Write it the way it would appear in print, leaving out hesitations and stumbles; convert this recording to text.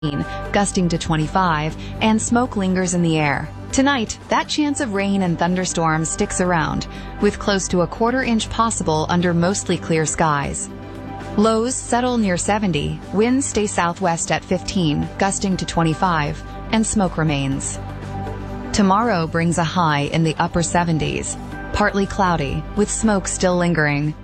gusting to 25, and smoke lingers in the air. Tonight, that chance of rain and thunderstorms sticks around, with close to a quarter-inch possible under mostly clear skies. Lows settle near 70, winds stay southwest at 15, gusting to 25, and smoke remains. Tomorrow brings a high in the upper 70s, partly cloudy, with smoke still lingering.